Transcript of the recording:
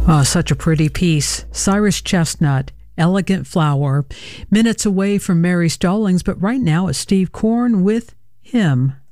Oh, such a pretty piece. Cyrus Chestnut, Elegant Flower. Minutes away from Mary Stallings, but right now it's Steve Korn with Him.